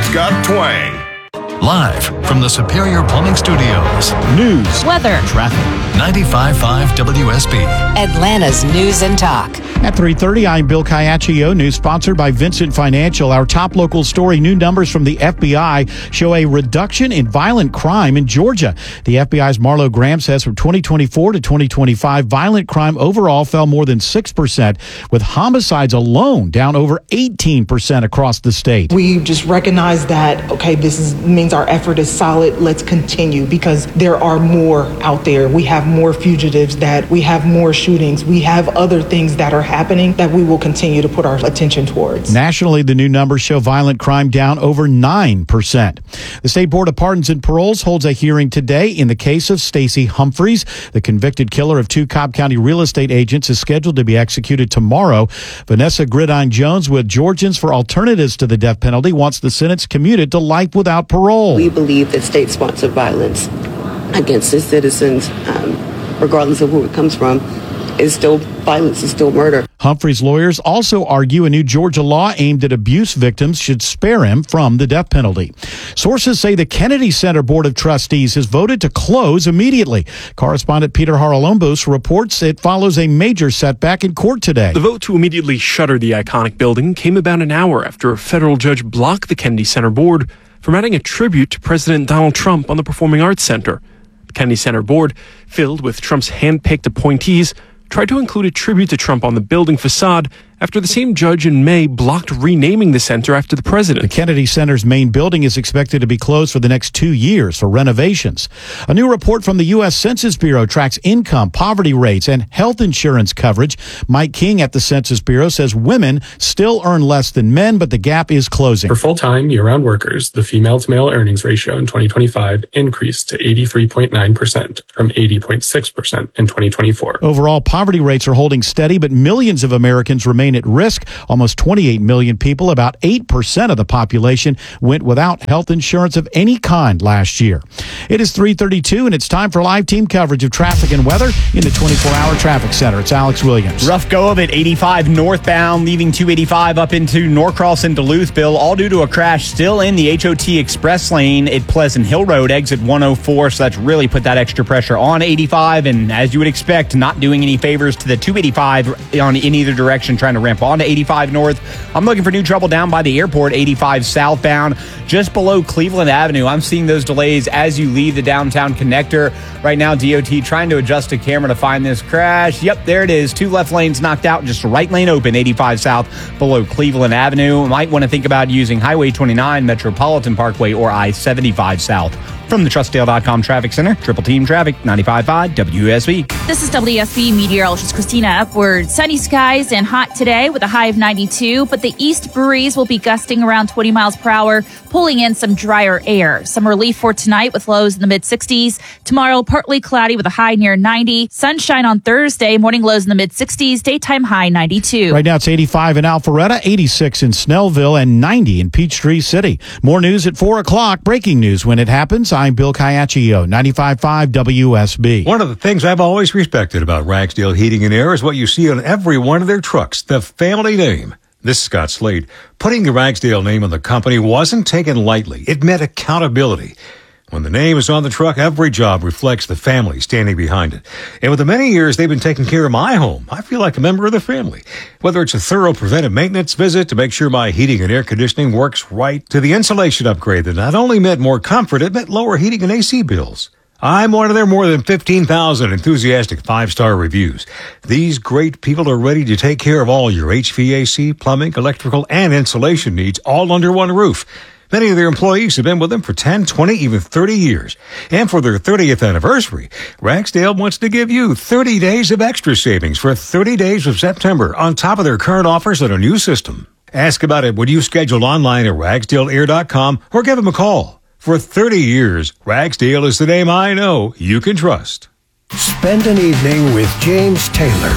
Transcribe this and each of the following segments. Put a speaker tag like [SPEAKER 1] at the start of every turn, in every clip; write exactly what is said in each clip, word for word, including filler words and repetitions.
[SPEAKER 1] got twang.
[SPEAKER 2] Live from the Superior Plumbing Studios.
[SPEAKER 3] News,
[SPEAKER 4] weather,
[SPEAKER 2] traffic. ninety-five point five W S B.
[SPEAKER 5] Atlanta's News and Talk.
[SPEAKER 3] At three thirty, I'm Bill Caiaccio. News sponsored by Vincent Financial. Our top local story, new numbers from the F B I show a reduction in violent crime in Georgia. The F B I's Marlo Graham says from twenty twenty-four to twenty twenty-five, violent crime overall fell more than six percent, with homicides alone down over eighteen percent across the state.
[SPEAKER 6] We just recognize that, okay, this is, means our effort is solid. Let's continue because there are more out there. We have more fugitives, that we have more shootings. We have other things that are happening that we will continue to put our attention towards.
[SPEAKER 3] Nationally, the new numbers show violent crime down over nine percent. The State Board of Pardons and Paroles holds a hearing today in the case of Stacey Humphreys. The convicted killer of two Cobb County real estate agents is scheduled to be executed tomorrow. Vanessa Gridiron Jones with Georgians for Alternatives to the Death Penalty wants the sentence commuted to life without parole.
[SPEAKER 7] We believe that state-sponsored violence against its citizens, um, regardless of who it comes from, is still violence, is still murder.
[SPEAKER 3] Humphrey's lawyers also argue a new Georgia law aimed at abuse victims should spare him from the death penalty. Sources say the Kennedy Center Board of Trustees has voted to close immediately. Correspondent Peter Haralombos reports it follows a major setback in court today.
[SPEAKER 8] The vote to immediately shutter the iconic building came about an hour after a federal judge blocked the Kennedy Center Board from adding a tribute to President Donald Trump on the Performing Arts Center. The Kennedy Center Board, filled with Trump's hand-picked appointees, tried to include a tribute to Trump on the building facade after the same judge in May blocked renaming the center after the president.
[SPEAKER 3] The Kennedy Center's main building is expected to be closed for the next two years for renovations. A new report from the U S Census Bureau tracks income, poverty rates, and health insurance coverage. Mike King at the Census Bureau says women still earn less than men, but the gap is closing.
[SPEAKER 9] For full-time, year-round workers, the female-to-male earnings ratio in twenty twenty-five increased to eighty-three point nine percent from eighty point six percent in twenty twenty-four.
[SPEAKER 3] Overall, poverty rates are holding steady, but millions of Americans remain at risk. Almost twenty-eight million people, about eight percent of the population, went without health insurance of any kind last year. It is three thirty-two, and it's time for live team coverage of traffic and weather in the twenty-four hour traffic center. It's Alex Williams.
[SPEAKER 10] Rough go of it, eighty-five northbound, leaving two eighty-five up into Norcross and Duluthville, all due to a crash still in the H O T Express lane at Pleasant Hill Road, exit one oh four, so that's really put that extra pressure on eighty-five, and as you would expect, not doing any favors to the two eighty-five on in either direction, trying to ramp on to eighty-five north. I'm looking for new trouble down by the airport, eighty-five southbound, just below Cleveland Avenue. I'm seeing those delays as you leave the downtown connector. Right now, D O T trying to adjust a camera to find this crash. Yep, there it is. Two left lanes knocked out, just right lane open, eighty-five south below Cleveland Avenue. Might want to think about using Highway twenty-nine, Metropolitan Parkway, or I seventy-five south. From the Trustdale dot com Traffic Center, Triple Team Traffic, ninety-five point five W S B.
[SPEAKER 4] This is W S B meteorologist Christina Upward. Sunny skies and hot today with a high of ninety-two, but the east breeze will be gusting around twenty miles per hour, pulling in some drier air. Some relief for tonight with lows in the mid-sixties. Tomorrow, partly cloudy with a high near ninety. Sunshine on Thursday, morning lows in the mid-sixties, daytime high ninety-two.
[SPEAKER 3] Right now it's eighty-five in Alpharetta, eighty-six in Snellville, and ninety in Peachtree City. More news at four o'clock. Breaking news when it happens. I'm Bill Caiaccio, ninety-five point five W S B.
[SPEAKER 11] One of the things I've always respected about Ragsdale Heating and Air is what you see on every one of their trucks, the family name. This is Scott Slade. Putting the Ragsdale name on the company wasn't taken lightly. It meant accountability. When the name is on the truck, every job reflects the family standing behind it. And with the many years they've been taking care of my home, I feel like a member of the family. Whether it's a thorough preventive maintenance visit to make sure my heating and air conditioning works right, to the insulation upgrade that not only meant more comfort, it meant lower heating and A C bills. I'm one of their more than fifteen thousand enthusiastic five-star reviews. These great people are ready to take care of all your H V A C, plumbing, electrical, and insulation needs all under one roof. Many of their employees have been with them for ten, twenty, even thirty years. And for their thirtieth anniversary, Ragsdale wants to give you thirty days of extra savings for thirty days of September on top of their current offers on a new system. Ask about it when you schedule online at ragsdale air dot com or give them a call. For thirty years, Ragsdale is the name I know you can trust.
[SPEAKER 12] Spend an evening with James Taylor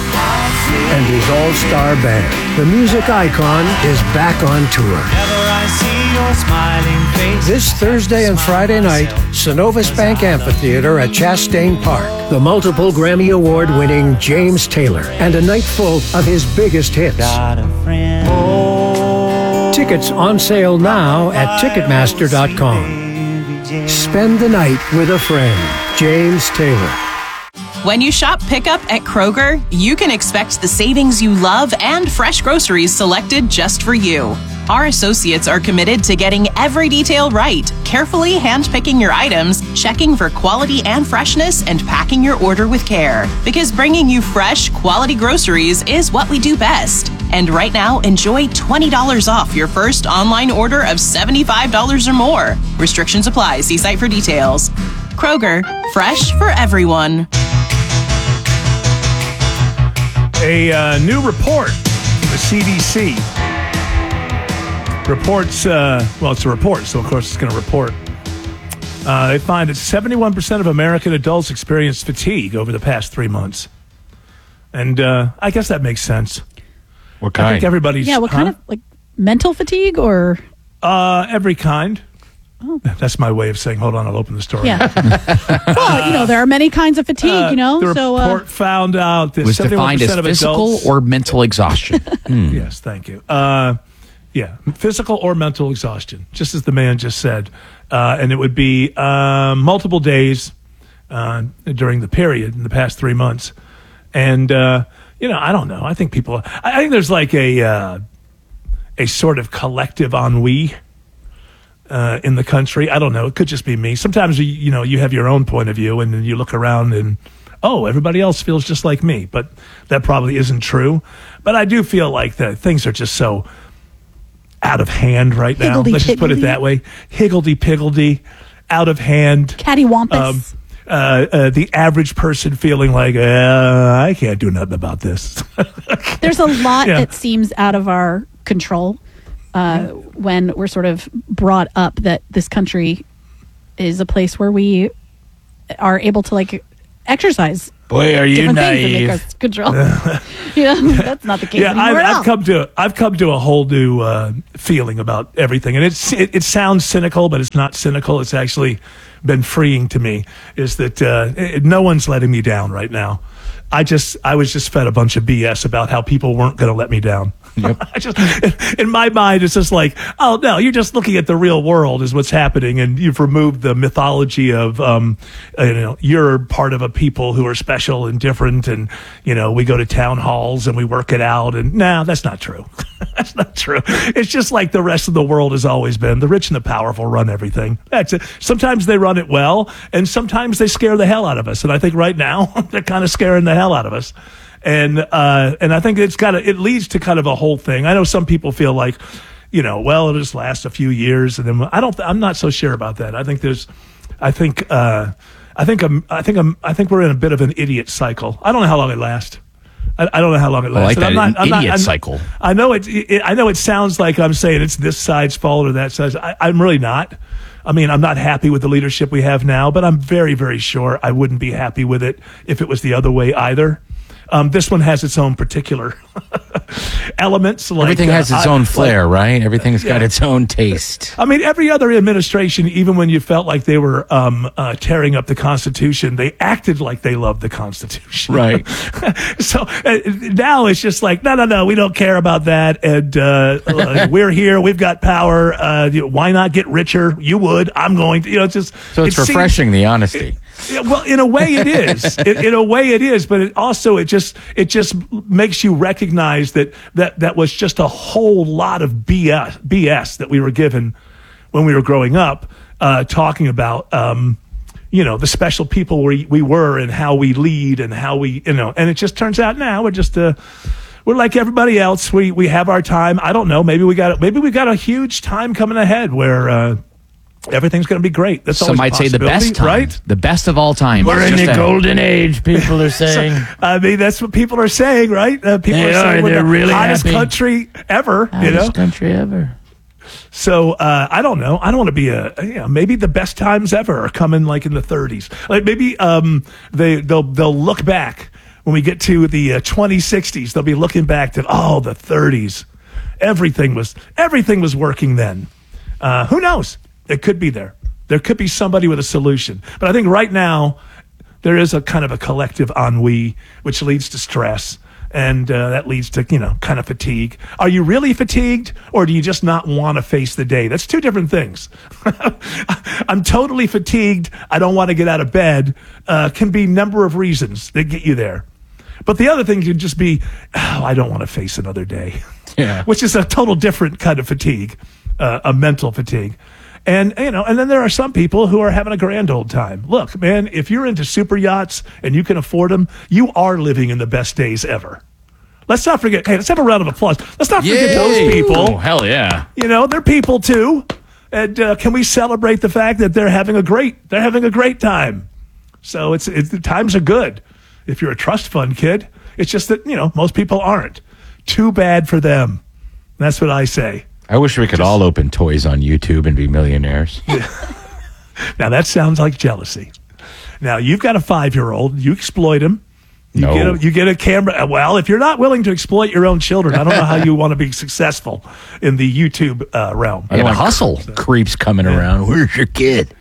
[SPEAKER 12] and his all-star band. The music icon is back on tour. This Thursday and Friday night, Synovus Bank Amphitheater at Chastain Park. The multiple Grammy Award-winning James Taylor and a night full of his biggest hits. Tickets on sale now at Ticketmaster dot com. Spend the night with a friend. James Taylor.
[SPEAKER 1] When you shop pickup at Kroger, you can expect the savings you love and fresh groceries selected just for you. Our associates are committed to getting every detail right, carefully handpicking your items, checking for quality and freshness, and packing your order with care. Because bringing you fresh, quality groceries is what we do best. And right now, enjoy twenty dollars off your first online order of seventy-five dollars or more. Restrictions apply. See site for details. Kroger, fresh for everyone.
[SPEAKER 13] A uh, new report from the C D C reports, uh, well, it's a report, so of course it's going to report. Uh, they find that seventy-one percent of American adults experienced fatigue over the past three months. And uh, I guess that makes sense.
[SPEAKER 14] What kind?
[SPEAKER 13] I think everybody's...
[SPEAKER 15] Yeah, what kind
[SPEAKER 13] huh?
[SPEAKER 15] of, like, mental fatigue or...
[SPEAKER 13] Uh, every kind.
[SPEAKER 15] Oh.
[SPEAKER 13] That's my way of saying, hold on, I'll open the story.
[SPEAKER 15] Yeah. Well, you know, there are many kinds of fatigue,
[SPEAKER 13] Uh,
[SPEAKER 15] you know,
[SPEAKER 13] the
[SPEAKER 15] so...
[SPEAKER 13] report
[SPEAKER 15] Uh,
[SPEAKER 13] found out that
[SPEAKER 14] was
[SPEAKER 13] seventy-one
[SPEAKER 14] defined as
[SPEAKER 13] percent of
[SPEAKER 14] physical
[SPEAKER 13] adults,
[SPEAKER 14] or mental exhaustion. Hmm.
[SPEAKER 13] Yes, thank you. Uh, yeah, physical or mental exhaustion, just as the man just said. Uh, and it would be uh, multiple days uh, during the period in the past three months. And, uh, you know, I don't know. I think people, I, I think there's like a, uh, a sort of collective ennui uh, in the country. I don't know. It could just be me. Sometimes, you, you know, you have your own point of view and then you look around and, oh, everybody else feels just like me. But that probably isn't true. But I do feel like that things are just so out of hand right now. Let's just put it that way. Higgledy-piggledy, out of hand.
[SPEAKER 15] Cattywampus.
[SPEAKER 13] Um, uh, uh, the average person feeling like, uh, I can't do nothing about this.
[SPEAKER 15] There's a lot
[SPEAKER 13] Yeah.
[SPEAKER 15] that seems out of our control uh, when we're sort of brought up that this country is a place where we are able to, like, exercise.
[SPEAKER 14] Boy, are you
[SPEAKER 15] different things that
[SPEAKER 14] naive.
[SPEAKER 15] make us control. yeah, that's not the case
[SPEAKER 13] Yeah, I've,
[SPEAKER 15] anymore. at
[SPEAKER 13] I've
[SPEAKER 15] all.
[SPEAKER 13] come to I've come to a whole new uh, feeling about everything, and it's it, it sounds cynical, but it's not cynical. It's actually been freeing to me. Is that uh, it, no one's letting me down right now. I just I was just fed a bunch of B S about how people weren't going to let me down.
[SPEAKER 14] Yep.
[SPEAKER 13] I just, in my mind, it's just like, oh no, you're just looking at the real world is what's happening, and you've removed the mythology of, um, you know, you're part of a people who are special and different, and you know, we go to town halls and we work it out, and nah, that's not true. That's not true. It's just like the rest of the world has always been. The rich and the powerful run everything. That's it. Sometimes they run it well, and sometimes they scare the hell out of us. And I think right now they're kind of scaring the hell out of us. And uh, and I think it's kind of it leads to kind of a whole thing. I know some people feel like, you know, well, it'll just last a few years, and then I don't. I'm not so sure about that. I think there's, I think, uh, I think I'm, I think I'm, I think we're in a bit of an idiot cycle. I don't know how long it lasts. I, I don't know how long it
[SPEAKER 14] I like
[SPEAKER 13] lasts.
[SPEAKER 14] that,
[SPEAKER 13] I'm not,
[SPEAKER 14] an
[SPEAKER 13] I'm not,
[SPEAKER 14] idiot
[SPEAKER 13] I'm-
[SPEAKER 14] cycle.
[SPEAKER 13] I know it, it. I know it sounds like I'm saying it's this side's fault or that side's. I, I'm really not. I mean, I'm not happy with the leadership we have now, but I'm very, very sure I wouldn't be happy with it if it was the other way either. Um, this one has its own particular elements. Like,
[SPEAKER 14] Everything has
[SPEAKER 13] uh,
[SPEAKER 14] its
[SPEAKER 13] I-
[SPEAKER 14] own flair,
[SPEAKER 13] like-
[SPEAKER 14] right? Everything's got
[SPEAKER 13] Yeah.
[SPEAKER 14] its own taste.
[SPEAKER 13] I mean, every other administration, even when you felt like they were um, uh, tearing up the Constitution, they acted like they loved the Constitution.
[SPEAKER 14] Right.
[SPEAKER 13] So uh, now it's just like, no, no, no, we don't care about that. And uh, uh, we're here. We've got power. Uh, you know, why not get richer? You would. I'm going to. You know, it's just.
[SPEAKER 14] So it's
[SPEAKER 13] it seems-
[SPEAKER 14] refreshing, the honesty.
[SPEAKER 13] yeah, well, in a way it is. in, in a way it is, but it also it just it just makes you recognize that that that was just a whole lot of B S B S that we were given when we were growing up, uh, talking about um, you know, the special people we we were and how we lead and how we, you know, and it just turns out now we're just uh we're like everybody else. We we have our time. I don't know. Maybe we got maybe we got a huge time coming ahead where. Uh, Everything's going to be great. That's
[SPEAKER 14] Some
[SPEAKER 13] always a
[SPEAKER 14] might say the best
[SPEAKER 13] possibility,
[SPEAKER 14] time,
[SPEAKER 13] right?
[SPEAKER 14] the best of all time.
[SPEAKER 13] We're in
[SPEAKER 14] Just
[SPEAKER 13] the
[SPEAKER 14] a-
[SPEAKER 13] golden
[SPEAKER 14] age. People are saying.
[SPEAKER 13] So, I mean, that's what people are saying, right? Uh, people
[SPEAKER 14] They
[SPEAKER 13] are saying
[SPEAKER 14] are.
[SPEAKER 13] we're
[SPEAKER 14] They're
[SPEAKER 13] the
[SPEAKER 14] really
[SPEAKER 13] hottest
[SPEAKER 14] happy.
[SPEAKER 13] country ever. you know,
[SPEAKER 14] Hottest country ever.
[SPEAKER 13] So uh, I don't know. I don't want to be a. You know, maybe the best times ever are coming like in the thirties. Like maybe um, they they'll they'll look back when we get to the uh, twenty sixties. They'll be looking back to oh the thirties. Everything was everything was working then. Uh, who knows? It could be there. There could be somebody with a solution. But I think right now there is a kind of a collective ennui, which leads to stress. And uh, that leads to, you know, kind of fatigue. Are you really fatigued, or do you just not want to face the day? That's two different things. I'm totally fatigued. I don't want to get out of bed. Uh, can be a number of reasons that get you there. But the other thing could just be, oh, I don't want to face another day.
[SPEAKER 14] Yeah.
[SPEAKER 13] Which is a total different kind of fatigue, uh, a mental fatigue. And, you know, and then there are some people who are having a grand old time. Look, man, if you're into super yachts and you can afford them, you are living in the best days ever. Let's not forget, hey, let's have a round of applause. Let's not forget
[SPEAKER 14] Yay.
[SPEAKER 13] those people.
[SPEAKER 14] Oh, hell yeah.
[SPEAKER 13] You know, they're people too. And uh, can we celebrate the fact that they're having a great, they're having a great time. So it's, it's the times are good. If you're a trust fund kid, it's just that, you know, most people aren't. Too bad for them. That's what I say.
[SPEAKER 14] I wish we could
[SPEAKER 13] Just-
[SPEAKER 14] all open toys on YouTube and be millionaires.
[SPEAKER 13] Now that sounds like jealousy. Now you've got a five-year-old. You exploit him. You
[SPEAKER 14] No.
[SPEAKER 13] get a, you get a camera. Well, if you're not willing to exploit your own children, I don't know how you want to be successful in the YouTube uh, realm.
[SPEAKER 14] And hustle creeps coming around. Where's your kid?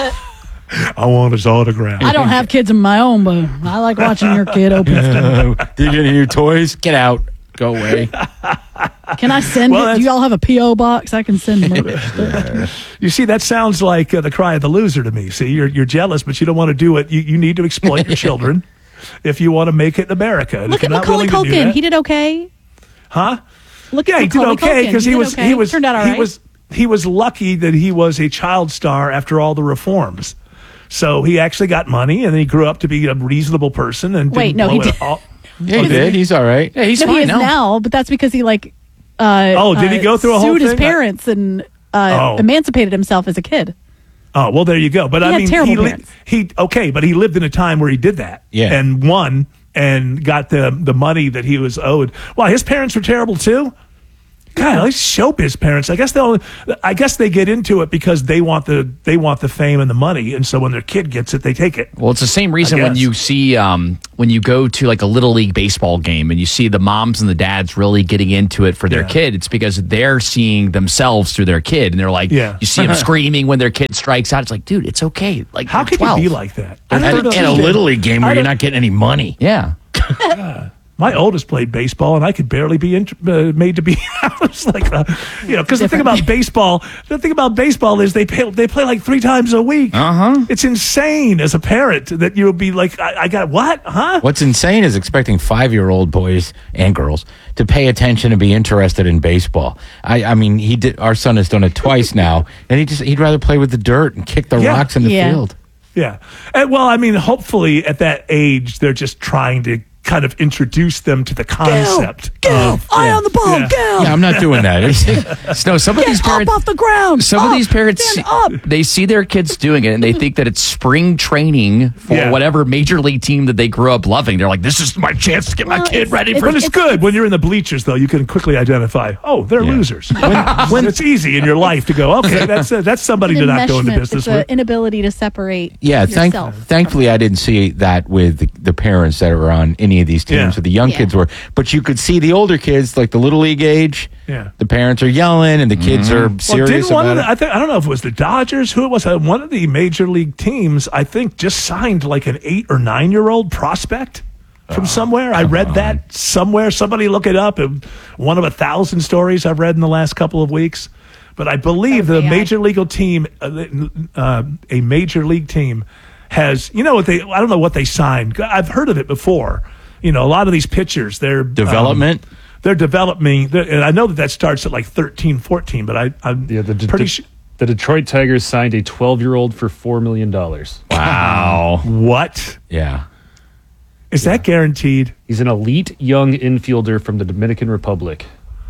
[SPEAKER 13] I want his autograph.
[SPEAKER 15] I don't have kids of my own, but I like watching your kid open stuff.
[SPEAKER 14] Do you get any new toys? Get out. Go away.
[SPEAKER 15] Can I send
[SPEAKER 13] Well,
[SPEAKER 15] it?
[SPEAKER 13] that's-
[SPEAKER 15] Do y'all have a P O box? I can send them over.
[SPEAKER 13] You see, that sounds like uh, the cry of the loser to me. See, you're you're jealous, but you don't want to do it. You you need to exploit your children if you want to make it in America. And
[SPEAKER 15] Look
[SPEAKER 13] if
[SPEAKER 15] at
[SPEAKER 13] you're not
[SPEAKER 15] Macaulay
[SPEAKER 13] willing to do
[SPEAKER 15] Culkin.
[SPEAKER 13] that,
[SPEAKER 15] He did okay.
[SPEAKER 13] huh?
[SPEAKER 15] Look
[SPEAKER 13] Yeah,
[SPEAKER 15] at
[SPEAKER 13] he did
[SPEAKER 15] Macaulay
[SPEAKER 13] okay
[SPEAKER 15] Culkin.
[SPEAKER 13] because he
[SPEAKER 15] did
[SPEAKER 13] was
[SPEAKER 15] okay.
[SPEAKER 13] he was
[SPEAKER 15] turned out all
[SPEAKER 13] he
[SPEAKER 15] right.
[SPEAKER 13] was he was lucky that he was a child star after all the reforms. So he actually got money, and then he grew up to be a reasonable person. And
[SPEAKER 15] Wait,
[SPEAKER 13] didn't
[SPEAKER 15] no,
[SPEAKER 13] blow
[SPEAKER 15] he
[SPEAKER 13] it
[SPEAKER 15] did-
[SPEAKER 13] all.
[SPEAKER 14] Yeah, he did. He's all right. Yeah, he's
[SPEAKER 15] no,
[SPEAKER 14] fine
[SPEAKER 15] he is
[SPEAKER 14] now.
[SPEAKER 15] now, but that's because he like. Uh,
[SPEAKER 13] Oh, did he
[SPEAKER 15] uh,
[SPEAKER 13] go through a whole
[SPEAKER 15] sued his
[SPEAKER 13] thing?
[SPEAKER 15] parents and uh,
[SPEAKER 13] Oh.
[SPEAKER 15] emancipated himself as a kid.
[SPEAKER 13] Oh, well, there you go. But
[SPEAKER 15] He
[SPEAKER 13] I
[SPEAKER 15] had
[SPEAKER 13] mean,
[SPEAKER 15] terrible
[SPEAKER 13] he, li-
[SPEAKER 15] parents.
[SPEAKER 13] he okay, but he lived in a time where he did that,
[SPEAKER 14] Yeah.
[SPEAKER 13] and won and got the the money that he was owed. Well, his parents were terrible too. God, at least showbiz parents. I guess they'll. I guess they get into it because they want the they want the fame and the money, and so when their kid gets it, they take it.
[SPEAKER 16] Well, it's the same reason
[SPEAKER 13] I
[SPEAKER 16] when
[SPEAKER 13] guess.
[SPEAKER 16] you see um, when you go to like a little league baseball game and you see the moms and the dads really getting into it for their
[SPEAKER 13] Yeah.
[SPEAKER 16] kid. It's because they're seeing themselves through their kid, and they're like,
[SPEAKER 13] Yeah.
[SPEAKER 16] you see them screaming when their kid strikes out. It's like, dude, it's okay. Like,
[SPEAKER 13] How
[SPEAKER 16] you're
[SPEAKER 13] could
[SPEAKER 16] twelve.
[SPEAKER 13] you be like that? I
[SPEAKER 14] And
[SPEAKER 13] don't
[SPEAKER 14] in a
[SPEAKER 13] understand.
[SPEAKER 14] little league game where
[SPEAKER 13] I
[SPEAKER 14] you're
[SPEAKER 13] don't-
[SPEAKER 14] not getting any money.
[SPEAKER 16] Yeah.
[SPEAKER 13] My oldest played baseball, and I could barely be int- uh, made to be. I was like, uh, you know, because the thing about baseball, the thing about baseball is they pay, they play like three times a week.
[SPEAKER 14] Uh huh.
[SPEAKER 13] It's insane as a parent that you'll be like, I, I got what, huh?
[SPEAKER 14] What's insane is expecting five-year-old boys and girls to pay attention and be interested in baseball. I, I mean, he did. Our son has done it twice now, and he just he'd rather play with the dirt and kick the
[SPEAKER 13] Yeah.
[SPEAKER 14] rocks in the
[SPEAKER 15] Yeah.
[SPEAKER 14] field.
[SPEAKER 13] Yeah. And, well, I mean, hopefully at that age, they're just trying to kind of introduce them to the concept.
[SPEAKER 15] Gail,
[SPEAKER 13] of,
[SPEAKER 15] eye
[SPEAKER 13] yeah,
[SPEAKER 15] on the ball,
[SPEAKER 13] yeah.
[SPEAKER 15] Gail.
[SPEAKER 14] Yeah, I'm not doing that. It's-
[SPEAKER 16] No, some of
[SPEAKER 15] Get
[SPEAKER 16] these
[SPEAKER 15] up
[SPEAKER 16] parents.
[SPEAKER 15] off the ground.
[SPEAKER 16] Some of
[SPEAKER 15] Up,
[SPEAKER 16] these parents,
[SPEAKER 15] stand
[SPEAKER 16] see,
[SPEAKER 15] up.
[SPEAKER 16] they see their kids doing it and they think that it's spring training for
[SPEAKER 13] Yeah.
[SPEAKER 16] whatever major league team that they grew up loving. They're like, this is my chance to get my
[SPEAKER 15] Well,
[SPEAKER 16] kid
[SPEAKER 15] it's-
[SPEAKER 16] ready
[SPEAKER 15] it's-
[SPEAKER 16] for
[SPEAKER 13] But it's,
[SPEAKER 15] It's-
[SPEAKER 13] good when you're in the bleachers, though. You can quickly identify. Oh, they're
[SPEAKER 14] Yeah.
[SPEAKER 13] losers. When, it's easy in your life to go. Okay, that's uh, that's somebody to not go into
[SPEAKER 15] Enmeshment.
[SPEAKER 13] business
[SPEAKER 15] It's an
[SPEAKER 13] with.
[SPEAKER 15] inability to separate.
[SPEAKER 14] Yeah, thank,
[SPEAKER 15] yourself.
[SPEAKER 14] thankfully I didn't see that with the, the parents that were on any of these teams.
[SPEAKER 13] Yeah.
[SPEAKER 14] Where the young
[SPEAKER 15] Yeah.
[SPEAKER 14] kids were, but you could see the older kids, like the little league age.
[SPEAKER 13] Yeah.
[SPEAKER 14] The parents are yelling, and the kids are
[SPEAKER 13] Well,
[SPEAKER 14] serious
[SPEAKER 13] didn't one
[SPEAKER 14] about
[SPEAKER 13] of the,
[SPEAKER 14] it.
[SPEAKER 13] I think I don't know if it was the Dodgers, who it was. Uh, one of the major league teams, I think, just signed like an eight or nine year old prospect from somewhere. I read that somewhere. Somebody look it up. It, one of a thousand stories I've read in the last couple of weeks. But I believe
[SPEAKER 15] That was
[SPEAKER 13] the
[SPEAKER 15] A I.
[SPEAKER 13] major league team, uh, uh, a major league team, has you know what they. I don't know what they signed. I've heard of it before. You know, a lot of these pitchers, they're um,
[SPEAKER 14] Development?
[SPEAKER 13] they're developing, they're, and I know that that starts at like thirteen, fourteen, but I, I'm
[SPEAKER 17] Yeah, the,
[SPEAKER 13] pretty
[SPEAKER 17] the,
[SPEAKER 13] sure.
[SPEAKER 17] the Detroit Tigers signed a twelve-year-old for four million dollars.
[SPEAKER 14] Wow.
[SPEAKER 13] What?
[SPEAKER 14] Yeah.
[SPEAKER 13] Is that guaranteed?
[SPEAKER 17] He's an elite young infielder from the Dominican Republic.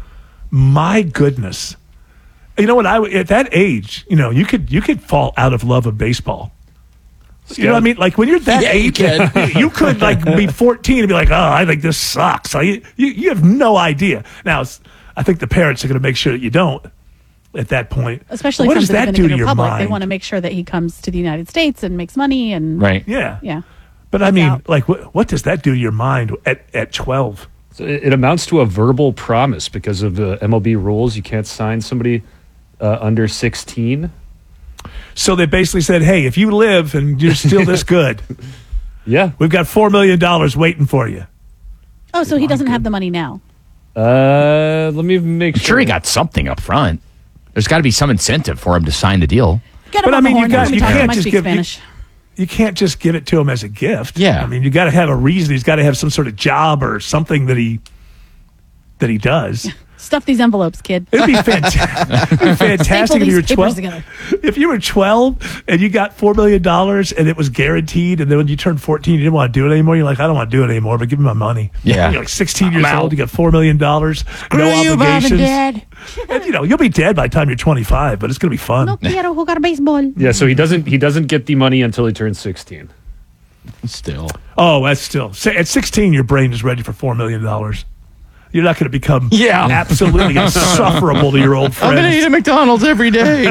[SPEAKER 13] My goodness. You know what? I at that age, you know, you could you could fall out of love of baseball. You know what I mean? Like when you're that
[SPEAKER 14] Yeah, you
[SPEAKER 13] age,
[SPEAKER 14] can.
[SPEAKER 13] you could like be fourteen and be like, "Oh, I think this sucks." Like, you, you you have no idea. Now, it's, I think the parents are going to make sure that you don't at that point.
[SPEAKER 15] Especially
[SPEAKER 13] what
[SPEAKER 15] from
[SPEAKER 13] does
[SPEAKER 15] the
[SPEAKER 13] that do
[SPEAKER 15] Dominican
[SPEAKER 13] to your
[SPEAKER 15] Republic.
[SPEAKER 13] mind?
[SPEAKER 15] They want to make sure that he comes to the United States and makes money and
[SPEAKER 14] Right.
[SPEAKER 13] yeah,
[SPEAKER 15] yeah.
[SPEAKER 13] But I
[SPEAKER 15] That's
[SPEAKER 13] mean,
[SPEAKER 15] out.
[SPEAKER 13] like, what what does that do to your mind at at twelve?
[SPEAKER 17] So it, it amounts to a verbal promise because of the M L B rules. You can't sign somebody uh, under sixteen.
[SPEAKER 13] So they basically said, "Hey, if you live and you're still this good,
[SPEAKER 17] Yeah.
[SPEAKER 13] we've got four million dollars waiting for you."
[SPEAKER 15] Oh, so he doesn't have the money now.
[SPEAKER 17] Uh, let me make
[SPEAKER 16] I'm
[SPEAKER 17] sure.
[SPEAKER 16] sure he got something up front. There's got to be some incentive for him to sign the deal.
[SPEAKER 15] Get
[SPEAKER 13] But
[SPEAKER 15] him
[SPEAKER 13] I
[SPEAKER 15] on
[SPEAKER 13] mean,
[SPEAKER 15] the
[SPEAKER 13] you
[SPEAKER 15] horn.
[SPEAKER 13] got
[SPEAKER 15] Let me
[SPEAKER 13] you
[SPEAKER 15] talk to him.
[SPEAKER 13] can't
[SPEAKER 15] I
[SPEAKER 13] just
[SPEAKER 15] speak
[SPEAKER 13] give you,
[SPEAKER 15] Spanish.
[SPEAKER 13] you can't just give it to him as a gift.
[SPEAKER 16] Yeah.
[SPEAKER 13] I mean, you got to have a reason. He's got to have some sort of job or something that he that he does.
[SPEAKER 15] Stuff these envelopes, kid.
[SPEAKER 13] It'd be fantastic. It'd be fantastic
[SPEAKER 15] Staple
[SPEAKER 13] if you were
[SPEAKER 15] these papers
[SPEAKER 13] twelve.
[SPEAKER 15] together.
[SPEAKER 13] If you were twelve and you got four million dollars and it was guaranteed, and then when you turned fourteen, you didn't want to do it anymore. You're like, I don't want to do it anymore, but give me my money.
[SPEAKER 16] Yeah.
[SPEAKER 13] You're like sixteen years
[SPEAKER 16] I'm out.
[SPEAKER 13] old. You got four million dollars. No
[SPEAKER 14] you, Mom and
[SPEAKER 13] obligations.
[SPEAKER 14] Dad.
[SPEAKER 13] And, you know, you'll be dead by the time you're twenty-five, but it's going to be fun.
[SPEAKER 15] No quiero jugar béisbol.
[SPEAKER 17] Yeah, so he doesn't he doesn't get the money until he turns sixteen.
[SPEAKER 16] Still.
[SPEAKER 13] Oh, that's still Sa- at sixteen. Your brain is ready for four million dollars. You're not going to become
[SPEAKER 16] Yeah.
[SPEAKER 13] absolutely insufferable to your old friends.
[SPEAKER 14] I'm going to eat at McDonald's every day.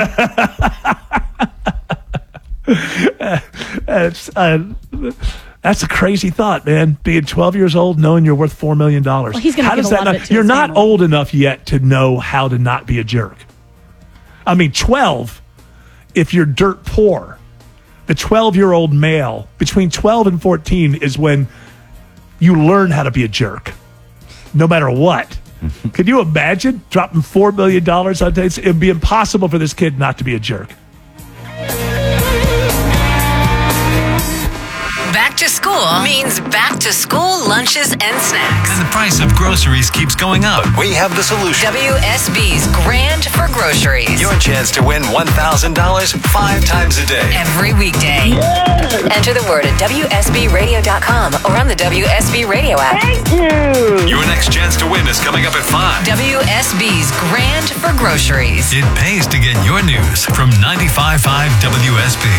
[SPEAKER 13] That's, uh, that's a crazy thought, man. Being twelve years old, knowing you're worth four million dollars.
[SPEAKER 15] Well, he's gonna
[SPEAKER 13] How
[SPEAKER 15] give
[SPEAKER 13] does
[SPEAKER 15] a
[SPEAKER 13] that
[SPEAKER 15] lot of
[SPEAKER 13] not-
[SPEAKER 15] it to
[SPEAKER 13] You're
[SPEAKER 15] his
[SPEAKER 13] not
[SPEAKER 15] family.
[SPEAKER 13] old enough yet to know how to not be a jerk. I mean, twelve, if you're dirt poor, the twelve-year-old male, between twelve and fourteen is when you learn how to be a jerk, no matter what. Could you imagine dropping four million dollars on dates? It would be impossible for this kid not to be a jerk.
[SPEAKER 5] Back to school means back to school lunches and snacks.
[SPEAKER 2] And the price of groceries keeps going up. We have the solution.
[SPEAKER 5] W S B's Grand for Groceries.
[SPEAKER 2] Your chance to win one thousand dollars five times a day.
[SPEAKER 5] Every weekday. Enter the word at W S B radio dot com or on the W S B Radio app.
[SPEAKER 18] Thank you.
[SPEAKER 2] Your next chance to win is coming up at five.
[SPEAKER 5] W S B's Grand for Groceries.
[SPEAKER 2] It pays to get your news from ninety-five point five W S B.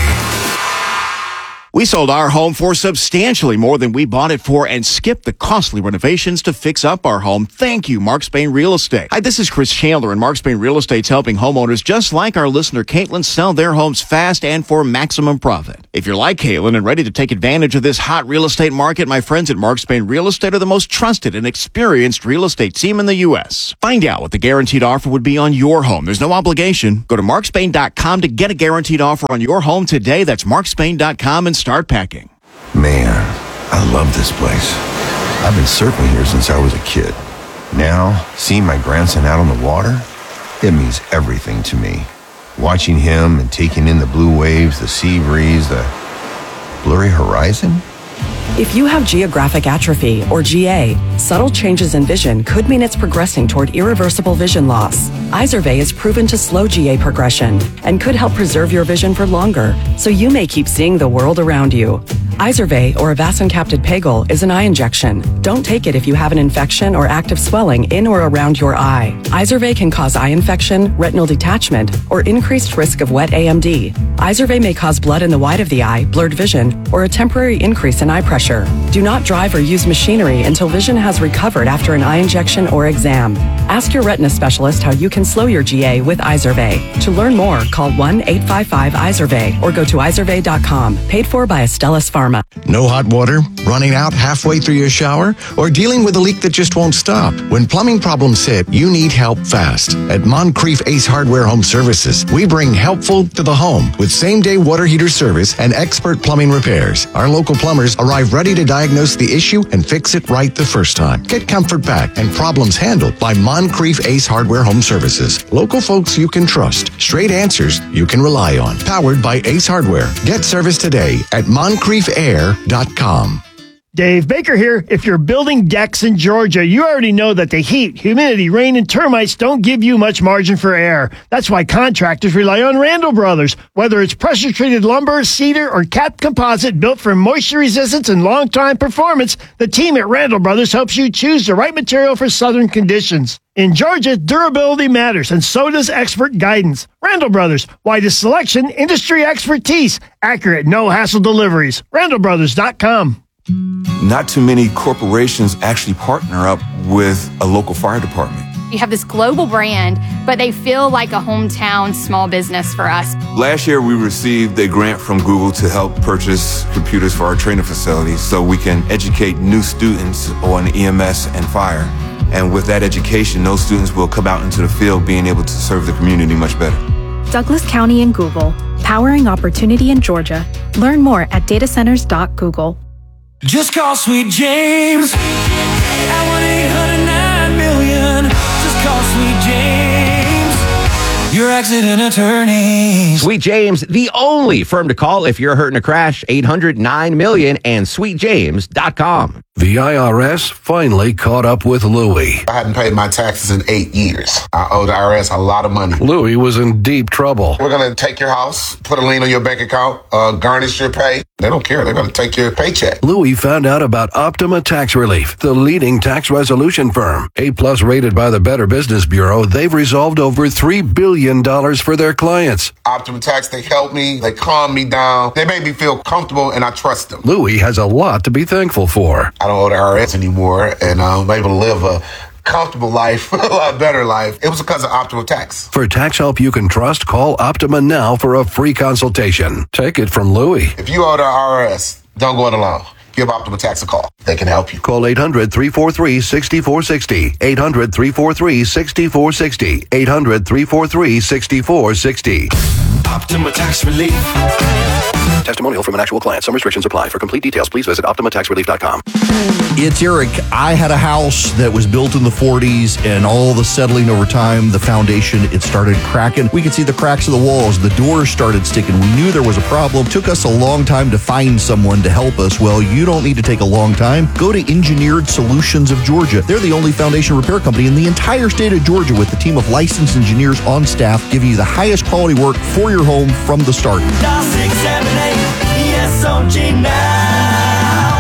[SPEAKER 19] We sold our home for substantially more than we bought it for and skipped the costly renovations to fix up our home. Thank you, Mark Spain Real Estate. Hi, this is Chris Chandler, and Mark Spain Real Estate's helping homeowners just like our listener Caitlin sell their homes fast and for maximum profit. If you're like Caitlin and ready to take advantage of this hot real estate market, my friends at Mark Spain Real Estate are the most trusted and experienced real estate team in the U S. Find out what the guaranteed offer would be on your home. There's no obligation. Go to mark spain dot com to get a guaranteed offer on your home today. That's mark spain dot com and start packing.
[SPEAKER 20] Man, I love this place. I've been surfing here since I was a kid. Now, seeing my grandson out on the water, it means everything to me. Watching him and taking in the blue waves, the sea breeze, the blurry horizon.
[SPEAKER 21] If you have geographic atrophy, or G A, subtle changes in vision could mean it's progressing toward irreversible vision loss. Izervay is proven to slow G A progression and could help preserve your vision for longer, so you may keep seeing the world around you. Izervay, or avacincaptad pegol, is an eye injection. Don't take it if you have an infection or active swelling in or around your eye. Izervay can cause eye infection, retinal detachment, or increased risk of wet A M D. Izervay may cause blood in the white of the eye, blurred vision, or a temporary increase in eye pressure. Do not drive or use machinery until vision has recovered after an eye injection or exam. Ask your retina specialist how you can slow your G A with Izervay. To learn more, call one eight five five Izervay or go to izervay dot com. Paid for by Astellas Pharma.
[SPEAKER 22] No hot water, running out halfway through your shower, or dealing with a leak that just won't stop? When plumbing problems hit, you need help fast. At Moncrief Ace Hardware Home Services, we bring helpful to the home with same-day water heater service and expert plumbing repairs. Our local plumbers arrive ready to diagnose the issue and fix it right the first time. Get comfort back and problems handled by Moncrief Ace Hardware Home Services. Local folks you can trust. Straight answers you can rely on. Powered by Ace Hardware. Get service today at moncrief air dot com.
[SPEAKER 23] Dave Baker here. If you're building decks in Georgia, you already know that the heat, humidity, rain, and termites don't give you much margin for error. That's why contractors rely on Randall Brothers. Whether it's pressure-treated lumber, cedar, or capped composite built for moisture resistance and long-time performance, the team at Randall Brothers helps you choose the right material for southern conditions. In Georgia, durability matters, and so does expert guidance. Randall Brothers, widest selection, industry expertise, accurate, no-hassle deliveries. randall brothers dot com.
[SPEAKER 24] Not too many corporations actually partner up with a local fire department.
[SPEAKER 25] You have this global brand, but they feel like a hometown small business for us.
[SPEAKER 24] Last year, we received a grant from Google to help purchase computers for our training facilities so we can educate new students on E M S and fire. And with that education, those students will come out into the field being able to serve the community much better.
[SPEAKER 26] Douglas County and Google, powering opportunity in Georgia. Learn more at datacenters dot google.
[SPEAKER 27] Just call Sweet James.
[SPEAKER 6] at one eight hundred nine million. Just call Sweet James, your accident attorney.
[SPEAKER 7] Sweet James, the only firm to call if you're hurt in a crash. eight hundred nine million and sweet james dot com.
[SPEAKER 8] The I R S finally caught up with Louie.
[SPEAKER 9] I hadn't paid my taxes in eight years. I owe the I R S a lot of money.
[SPEAKER 8] Louie was in deep trouble.
[SPEAKER 9] We're going to take your house, put a lien on your bank account, uh, garnish your pay. They don't care. They're going to take your paycheck.
[SPEAKER 8] Louie found out about Optima Tax Relief, the leading tax resolution firm. A-plus rated by the Better Business Bureau, they've resolved over three billion dollars for their clients.
[SPEAKER 9] Optima Tax, they help me. They calm me down. They make me feel comfortable, and I trust them.
[SPEAKER 8] Louie has a lot to be thankful for.
[SPEAKER 9] I don't owe the I R S anymore, and I'm able to live a comfortable life, a lot better life. It was because of Optima Tax.
[SPEAKER 8] For tax help you can trust, call Optima now for a free consultation. Take it from Louie.
[SPEAKER 9] If you owe the I R S, don't go it alone. Give Optima Tax a call. They can help you.
[SPEAKER 8] Call eight hundred, three four three, six four six zero. eight hundred, three four three, six four six zero. eight hundred, three four three, six four six zero.
[SPEAKER 6] Optima Tax Relief.
[SPEAKER 8] Testimonial from an actual client. Some restrictions apply. For complete details, please visit optima tax relief dot com.
[SPEAKER 10] It's Eric. I had a house that was built in the forties, and all the settling over time, the foundation, it started cracking. We could see the cracks of the walls. The doors started sticking. We knew there was a problem. Took us a long time to find someone to help us. Well, you don't need to take a long time. Go to Engineered Solutions of Georgia. They're the only foundation repair company in the entire state of Georgia with a team of licensed engineers on staff giving you the highest quality work for your home from the start.
[SPEAKER 6] Dial six seven eight E S O G now.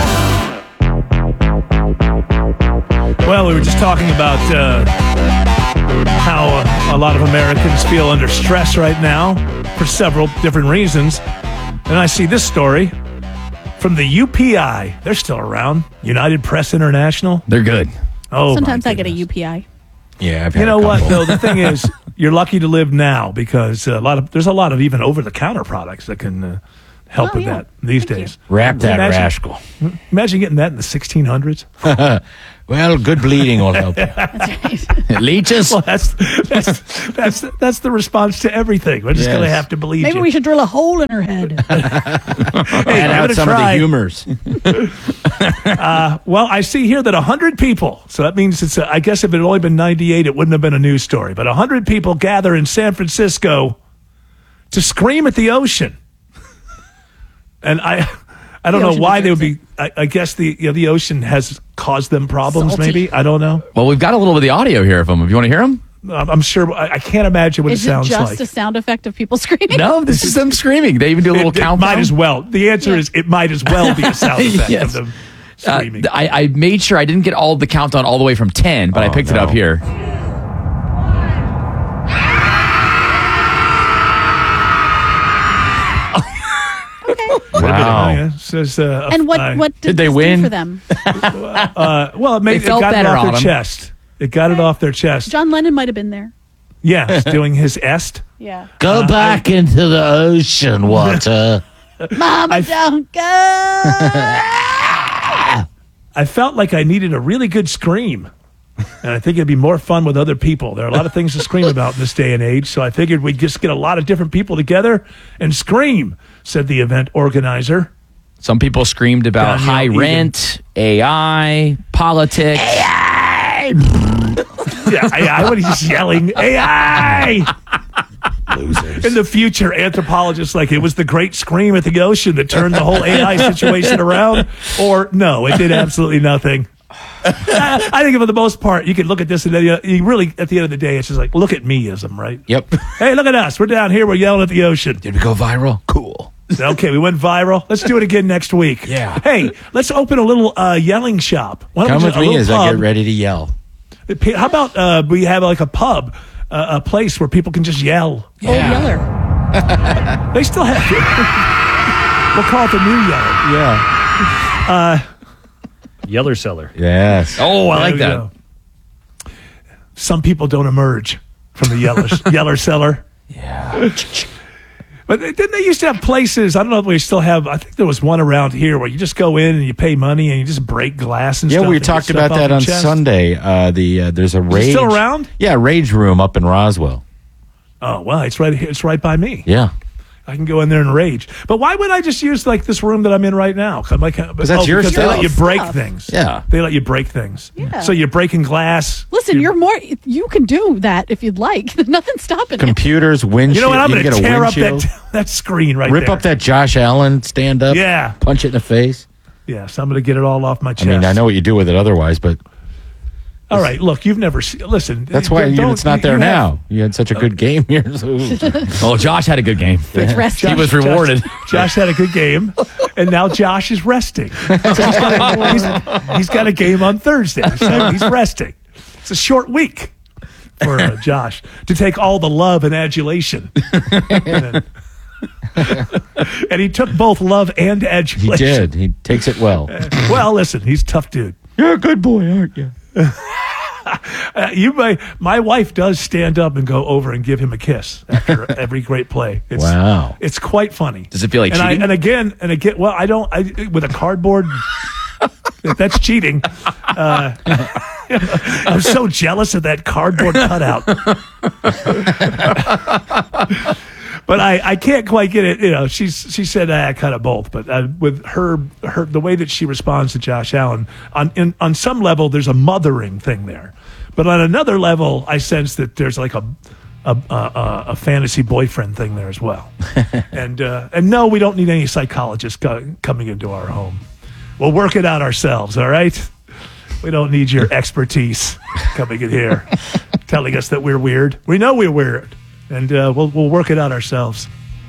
[SPEAKER 13] Well, we were just talking about uh, how uh, a lot of Americans feel under stress right now for several different reasons. And I see this story from the U P I. They're still around. United Press International.
[SPEAKER 16] They're good.
[SPEAKER 13] Oh,
[SPEAKER 15] Sometimes I get a U P I.
[SPEAKER 14] Yeah, I've
[SPEAKER 13] you know what though? The thing is, you're lucky to live now because a lot of there's a lot of even over-the-counter products that can uh, help
[SPEAKER 15] Oh,
[SPEAKER 13] with
[SPEAKER 15] yeah.
[SPEAKER 13] that these days.
[SPEAKER 14] Wrap that
[SPEAKER 13] Imagine-
[SPEAKER 14] rascal.
[SPEAKER 13] Imagine getting that in the sixteen hundreds.
[SPEAKER 14] Well, good bleeding will help you. Leeches?
[SPEAKER 13] Well, that's that's that's that's the response to everything. We're just
[SPEAKER 14] Yes.
[SPEAKER 13] going to have to believe
[SPEAKER 15] Maybe
[SPEAKER 13] you.
[SPEAKER 15] we should drill a hole in her head.
[SPEAKER 13] Hey,
[SPEAKER 14] Add
[SPEAKER 13] give
[SPEAKER 14] out
[SPEAKER 13] it a
[SPEAKER 14] some
[SPEAKER 13] try.
[SPEAKER 14] of the humors.
[SPEAKER 13] Uh, well, I see here that one hundred people, so that means it's, a, I guess if it had only been ninety-eight, it wouldn't have been a news story, but one hundred people gather in San Francisco to scream at the ocean. And I I don't
[SPEAKER 15] The
[SPEAKER 13] know
[SPEAKER 15] ocean
[SPEAKER 13] why they would
[SPEAKER 15] deserves
[SPEAKER 13] be, I, I guess the you know, the ocean has caused them problems,
[SPEAKER 15] Salty.
[SPEAKER 13] maybe? I don't know.
[SPEAKER 16] Well, we've got a little bit of the audio here of them. If you want to hear them?
[SPEAKER 13] I'm I'm sure, I, I can't imagine what
[SPEAKER 15] Is
[SPEAKER 13] it
[SPEAKER 15] it
[SPEAKER 13] sounds
[SPEAKER 15] just
[SPEAKER 13] like.
[SPEAKER 15] a sound effect of people screaming?
[SPEAKER 16] No, this is them screaming. They even do a little
[SPEAKER 13] it, it
[SPEAKER 16] countdown.
[SPEAKER 13] might as well. The answer is it might as well be a sound effect
[SPEAKER 16] Yes.
[SPEAKER 13] of them
[SPEAKER 16] Uh,
[SPEAKER 13] screaming.
[SPEAKER 16] I, I made sure I didn't get all the countdown all the way from ten, but I
[SPEAKER 14] Oh,
[SPEAKER 16] picked it
[SPEAKER 14] no.
[SPEAKER 16] up here.
[SPEAKER 14] Wow.
[SPEAKER 13] Oh, yeah. It says, uh,
[SPEAKER 15] And what,
[SPEAKER 13] uh,
[SPEAKER 15] what did,
[SPEAKER 14] Did they
[SPEAKER 15] this do
[SPEAKER 14] win?
[SPEAKER 15] for them?
[SPEAKER 13] Uh, well, it, made,
[SPEAKER 16] They
[SPEAKER 13] it
[SPEAKER 16] felt
[SPEAKER 13] got it
[SPEAKER 16] better
[SPEAKER 13] off
[SPEAKER 16] on
[SPEAKER 13] their
[SPEAKER 16] 'em.
[SPEAKER 13] chest. It got it off their chest.
[SPEAKER 15] John Lennon might have been there.
[SPEAKER 13] Yes, doing his est.
[SPEAKER 15] Yeah.
[SPEAKER 14] Go back into the ocean, Walter.
[SPEAKER 15] Mama, don't go.
[SPEAKER 13] I felt like I needed a really good scream. And I think it'd be more fun with other people. There are a lot of things to scream about in this day and age, so I figured we'd just get a lot of different people together and scream, said the event organizer.
[SPEAKER 16] Some people screamed about
[SPEAKER 13] Danielle
[SPEAKER 16] high
[SPEAKER 13] Egan.
[SPEAKER 16] rent, A I, politics.
[SPEAKER 13] Yeah, A I, what he's yelling, A I!
[SPEAKER 14] Losers.
[SPEAKER 13] In the future, anthropologists like it was the great scream at the ocean that turned the whole A I situation around, or no, it did absolutely nothing. I, I think for the most part, you can look at this and then you, you really, at the end of the day, it's just like, look at me-ism, right?
[SPEAKER 14] Yep.
[SPEAKER 13] Hey, look at us. We're down here. We're yelling at the ocean.
[SPEAKER 14] Did we go viral? Cool.
[SPEAKER 13] Okay, we went viral. Let's do it again next week.
[SPEAKER 14] Yeah.
[SPEAKER 13] Hey, let's open a little uh, yelling shop. Why don't
[SPEAKER 14] Come
[SPEAKER 13] we
[SPEAKER 14] with
[SPEAKER 13] just- a
[SPEAKER 14] me
[SPEAKER 13] little
[SPEAKER 14] as I
[SPEAKER 13] pub.
[SPEAKER 14] get ready to yell.
[SPEAKER 13] How about uh, we have like a pub, uh, a place where people can just yell?
[SPEAKER 15] Old Yeller.
[SPEAKER 13] They still have it. We'll call it the new Yeller.
[SPEAKER 14] Yeah.
[SPEAKER 13] Uh,
[SPEAKER 17] Yeller Cellar.
[SPEAKER 14] Yes.
[SPEAKER 16] Oh, I like
[SPEAKER 13] there we
[SPEAKER 16] that.
[SPEAKER 13] go. Some people don't emerge from the Yeller, Yeller cellar.
[SPEAKER 14] Yeah.
[SPEAKER 13] But didn't they used to have places? I don't know if we still have. I think there was one around here where you just go in and you pay money and you just break glass and
[SPEAKER 14] Yeah,
[SPEAKER 13] stuff.
[SPEAKER 14] we
[SPEAKER 13] and get
[SPEAKER 14] talked
[SPEAKER 13] stuff
[SPEAKER 14] about
[SPEAKER 13] off
[SPEAKER 14] that
[SPEAKER 13] your
[SPEAKER 14] on
[SPEAKER 13] chest.
[SPEAKER 14] Sunday. Uh, the uh, there's a
[SPEAKER 13] Is it
[SPEAKER 14] rage.
[SPEAKER 13] still around?
[SPEAKER 14] Yeah, Rage Room up in Roswell.
[SPEAKER 13] Oh well, it's right here. It's right by me.
[SPEAKER 14] Yeah.
[SPEAKER 13] I can go in there and rage. But why would I just use like this room that I'm in right now? Because
[SPEAKER 14] that's your
[SPEAKER 13] because they let you
[SPEAKER 14] stuff.
[SPEAKER 13] break
[SPEAKER 15] Stuff.
[SPEAKER 13] things.
[SPEAKER 14] Yeah.
[SPEAKER 13] They let you break things.
[SPEAKER 15] Yeah.
[SPEAKER 13] So you're breaking glass.
[SPEAKER 15] Listen, you're more. You can do that if you'd like. Nothing's stopping you.
[SPEAKER 14] Computers, windshield.
[SPEAKER 13] You know what? I'm
[SPEAKER 14] you
[SPEAKER 13] going
[SPEAKER 14] can
[SPEAKER 13] to
[SPEAKER 14] get a
[SPEAKER 13] tear up
[SPEAKER 14] windshield.
[SPEAKER 13] that, that screen right
[SPEAKER 14] Rip
[SPEAKER 13] there.
[SPEAKER 14] up that Josh Allen stand up.
[SPEAKER 13] Yeah.
[SPEAKER 14] Punch it in the face.
[SPEAKER 13] Yes, I'm going to get it all off my
[SPEAKER 14] I
[SPEAKER 13] chest.
[SPEAKER 14] mean, I know what you do with it otherwise, but
[SPEAKER 13] All right, look, you've never seen. Listen,
[SPEAKER 14] that's why you,
[SPEAKER 13] don't-
[SPEAKER 14] it's not
[SPEAKER 13] you-
[SPEAKER 14] there
[SPEAKER 13] you have-
[SPEAKER 14] now. You had such a good game here.
[SPEAKER 16] Oh, Josh had a good game.
[SPEAKER 15] resting.
[SPEAKER 16] He was rewarded.
[SPEAKER 13] Josh, Josh had a good game, and now Josh is resting. So he's, got a, he's- he's got a game on Thursday, so he's resting. It's a short week for uh, Josh to take all the love and adulation. and, and he took both love and
[SPEAKER 14] He
[SPEAKER 13] adulation.
[SPEAKER 14] did. He takes it well.
[SPEAKER 13] Well, listen, he's a tough dude.
[SPEAKER 14] You're a good boy, aren't you?
[SPEAKER 13] Uh, you may, my wife does stand up and go over and give him a kiss after every great play. It's,
[SPEAKER 14] Wow.
[SPEAKER 13] it's quite funny.
[SPEAKER 16] Does it feel like
[SPEAKER 13] and
[SPEAKER 16] cheating?
[SPEAKER 13] I, and again, and again, well, I don't. I with a cardboard. If that's cheating. Uh, I'm so jealous of that cardboard cutout. But I, I can't quite get it. You know, she's she said I kind of both. But uh, with her her the way that she responds to Josh Allen on in, on some level, there's a mothering thing there. But on another level, I sense that there's like a a, a, a fantasy boyfriend thing there as well. and uh, and no, we don't need any psychologists co- coming into our home. We'll work it out ourselves. All right. We don't need your expertise coming in here, telling us that we're weird. We know we're weird. And uh, we'll we'll work it out ourselves.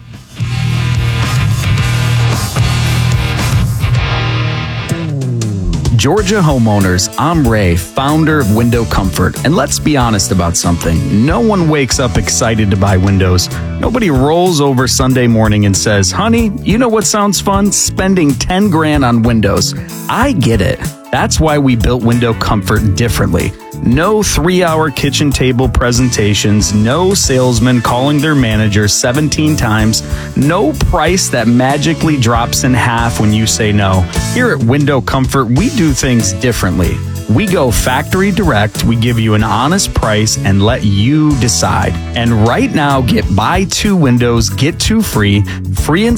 [SPEAKER 1] Georgia homeowners, I'm Ray, founder of Window Comfort. And let's be honest about something. No one wakes up excited to buy windows. Nobody rolls over Sunday morning and says, honey, you know what sounds fun? Spending ten grand on windows. I get it. That's why we built Window Comfort differently. No three-hour kitchen table presentations, no salesman calling their manager seventeen times, no price that magically drops in half when you say no. Here at Window Comfort, we do things differently. We go factory direct, we give you an honest price and let you decide. And right now, get buy two windows, get two free, free